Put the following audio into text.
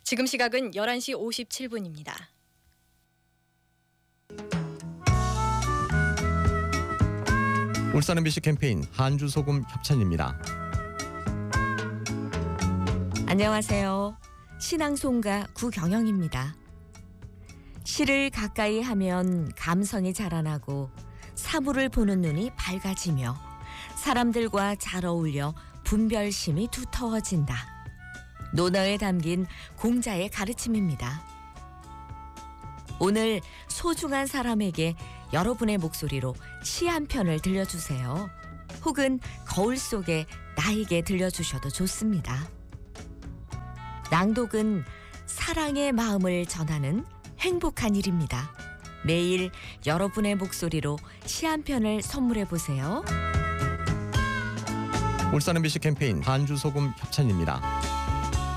지금 시각은 11시 57분입니다. 울산 MBC 캠페인 한주 소금 협찬입니다. 안녕하세요. 신앙송가 구경영입니다. 시를 가까이 하면 감성이 자라나고 사물을 보는 눈이 밝아지며 사람들과 잘 어울려 분별심이 두터워진다. 논어에 담긴 공자의 가르침입니다. 오늘 소중한 사람에게 여러분의 목소리로 시 한 편을 들려주세요. 혹은 거울 속에 나에게 들려주셔도 좋습니다. 낭독은 사랑의 마음을 전하는 행복한 일입니다. 매일 여러분의 목소리로 시 한 편을 선물해 보세요. 울산 MBC 캠페인 한주 소금 협찬입니다.